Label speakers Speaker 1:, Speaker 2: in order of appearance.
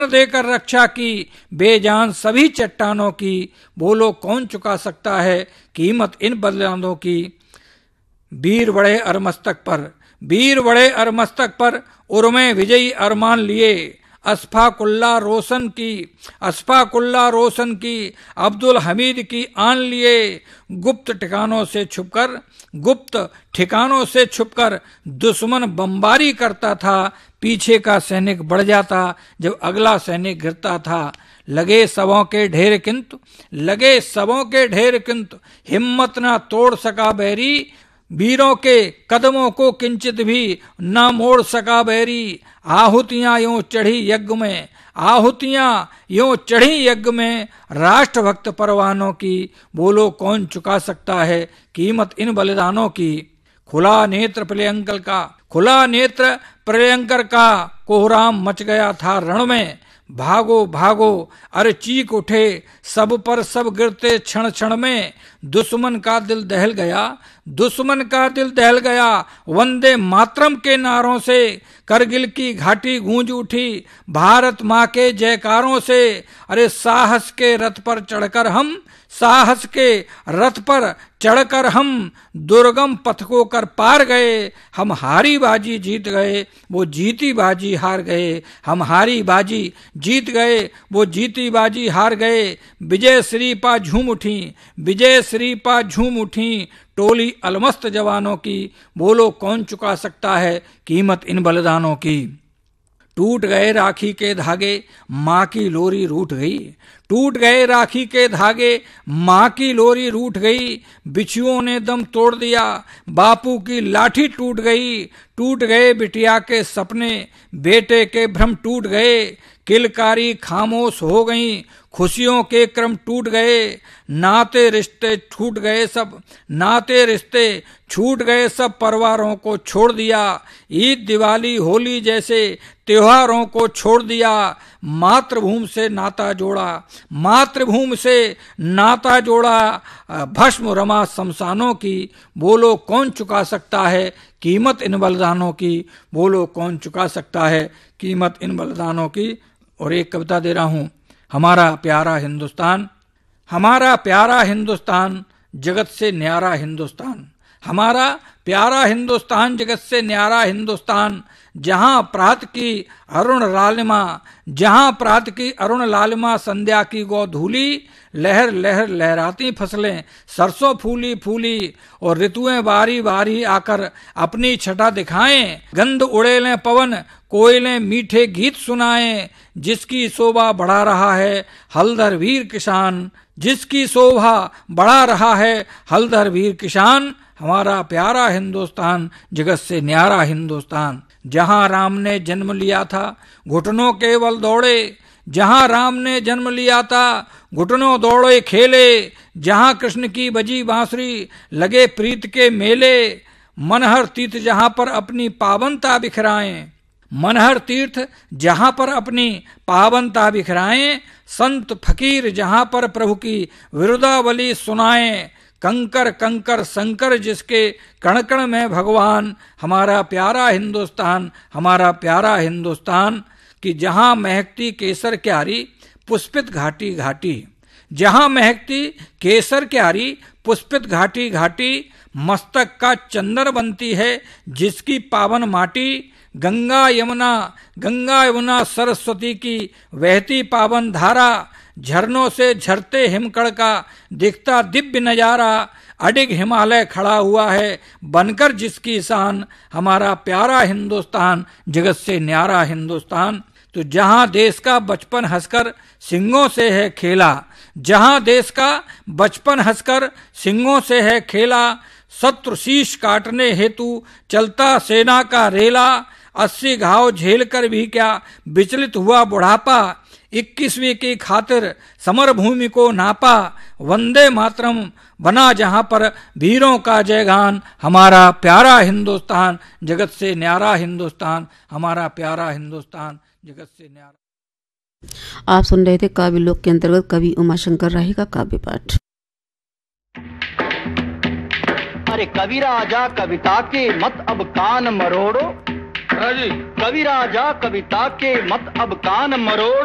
Speaker 1: देकर रक्षा की बेजान सभी चट्टानों की, बोलो कौन चुका सकता है कीमत इन बलिदानों की। वीर बढ़े अरमस्तक पर, वीर बढ़े अरमस्तक पर, उर्मे विजयी अरमान लिए, अस्फाकुल्ला रोशन की, अस्फाकुल्ला रोशन की, अब्दुल हमीद की आन लिए। गुप्त ठिकानों से छुपकर, गुप्त ठिकानों से छुपकर दुश्मन बमबारी करता था, पीछे का सैनिक बढ़ जाता जब अगला सैनिक गिरता था। लगे सबों के ढेर किंतु, लगे सबों के ढेर किंतु, हिम्मत ना तोड़ सका बैरी, वीरों के कदमों को किंचित भी न मोड़ सका बैरी। आहुतियां यूं चढ़ी यज्ञ में, आहुतियां यूं चढ़ी यज्ञ में, राष्ट्रभक्त परवानों की, बोलो कौन चुका सकता है कीमत इन बलिदानों की। खुला नेत्र प्रलयंकर का, खुला नेत्र प्रलयंकर का, कोहराम मच गया था रण में। भागो भागो अरे चीख उठे सब पर सब गिरते क्षण क्षण में। दुश्मन का दिल दहल गया, दुश्मन का दिल दहल गया, वंदे मातरम के नारों से। करगिल की घाटी गूंज उठी भारत माँ के जयकारों से। अरे साहस के रथ पर चढ़कर हम, साहस के रथ पर चढ़कर हम, दुर्गम पथ को कर पार गए। हम हारी बाजी जीत गए, वो जीती बाजी हार गए। हम हारी बाजी जीत गए, वो जीती बाजी हार गए। विजय श्री पा झूम उठी, विजय श्री पा झूम उठी, टोली अलमस्त जवानों की, बोलो कौन चुका सकता है कीमत इन बलिदानों की। टूट गए राखी के धागे, माँ की लोरी रूठ गई, टूट गए राखी के धागे, माँ की लोरी रूठ गई। बिच्छुओं ने दम तोड़ दिया, बापू की लाठी टूट गई। टूट गए बिटिया के सपने, बेटे के भ्रम टूट गए। किलकारी खामोश हो गई, खुशियों के क्रम टूट गए। नाते रिश्ते छूट गए सब, नाते रिश्ते छूट गए सब, परिवारों को छोड़ दिया। ईद दिवाली होली जैसे त्योहारों को छोड़ दिया। मातृभूमि से नाता जोड़ा, मातृभूमि से नाता जोड़ा, भस्म रमा शमशानों की, बोलो कौन चुका सकता है कीमत इन बलिदानों की। बोलो कौन चुका सकता है कीमत इन बलिदानों की। और एक कविता दे रहा हूं। हमारा प्यारा हिंदुस्तान, हमारा प्यारा हिंदुस्तान, जगत से न्यारा हिंदुस्तान। हमारा प्यारा हिंदुस्तान, जगत से न्यारा हिंदुस्तान। जहां प्रात की अरुण लालिमा, जहां प्रात की अरुण लालिमा, संध्या की गोधूली, लहर लहर लहराती फसलें, सरसों फूली फूली, और ऋतुएं बारी बारी आकर अपनी छटा दिखाएं। गंध उड़ेलें पवन, कोयलें मीठे गीत सुनाएं। जिसकी शोभा बढ़ा रहा है हलधर वीर किसान, जिसकी शोभा बढ़ा रहा है हलधर वीर किसान। हमारा प्यारा हिंदुस्तान, जगत से न्यारा हिंदुस्तान। जहां राम ने जन्म लिया था घुटनों के बल दौड़े, जहां राम ने जन्म लिया था घुटनों दौड़े खेले। जहां कृष्ण की बजी बांसुरी लगे प्रीत के मेले। मनहर तीर्थ जहां पर अपनी पावनता बिखराएं, मनहर तीर्थ जहां पर अपनी पावनता बिखराएं। संत फकीर जहां पर प्रभु की विरुदावली सुनाएं। कंकर कंकर शंकर जिसके कण कण में भगवान। हमारा प्यारा हिंदुस्तान, हमारा प्यारा हिंदुस्तान। कि जहां महकती केसर क्यारी पुष्पित घाटी घाटी, जहां महकती केसर क्यारी पुष्पित घाटी घाटी। मस्तक का चंदन बनती है जिसकी पावन माटी। गंगा यमुना, गंगा यमुना सरस्वती की बहती पावन धारा। झरनों से झरते हिमकड़ का दिखता दिव्य नजारा। अडिग हिमालय खड़ा हुआ है बनकर जिसकी शान। हमारा प्यारा हिंदुस्तान, जगत से न्यारा हिंदुस्तान। तो जहां देश का बचपन हंसकर सिंगों से है खेला, जहां देश का बचपन हंसकर सिंगों से है खेला। शत्रु शीश काटने हेतु चलता सेना का रेला। 80 घाव झेल कर भी क्या विचलित हुआ बुढ़ापा। 21वीं की खातिर समर भूमि को नापा। वंदे मातरम बना जहां पर वीरों का जयगान। हमारा प्यारा हिंदुस्तान, जगत से न्यारा हिंदुस्तान। हमारा प्यारा हिंदुस्तान, जगत से न्यारा।
Speaker 2: आप सुन रहे थे काव्य लोक के अंतर्गत कवि उमाशंकर राही का काव्य पाठ।
Speaker 3: अरे कवि राजा कविता के मत अब कान मरोड़ो। कवि राजा कविता के मत अब कान मरोड़ो।